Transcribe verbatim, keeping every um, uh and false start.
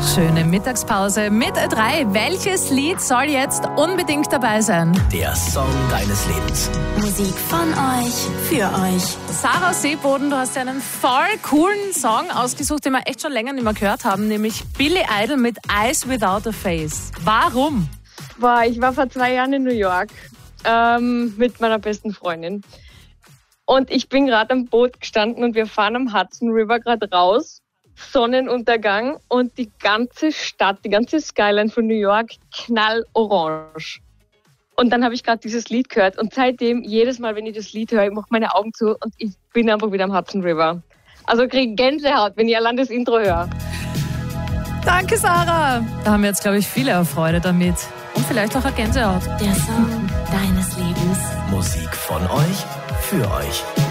Schöne Mittagspause mit Ö drei. Welches Lied soll jetzt unbedingt dabei sein? Der Song deines Lebens. Musik von euch, für euch. Sarah aus Seeboden, du hast ja einen voll coolen Song ausgesucht, den wir echt schon länger nicht mehr gehört haben, nämlich Billy Idol mit Eyes Without a Face. Warum? Boah, ich war vor zwei Jahren in New York ähm, mit meiner besten Freundin. Und ich bin gerade am Boot gestanden und wir fahren am Hudson River gerade raus. Sonnenuntergang und die ganze Stadt, die ganze Skyline von New York knallorange. Und dann habe ich gerade dieses Lied gehört und seitdem, jedes Mal, wenn ich das Lied höre, ich mache meine Augen zu und ich bin einfach wieder am Hudson River. Also kriege Gänsehaut, wenn ich allein das Intro höre. Danke, Sarah. Da haben wir jetzt, glaube ich, viele Freude damit. Und vielleicht auch eine Gänsehaut. Der Song deines Lebens. Musik von euch, für euch.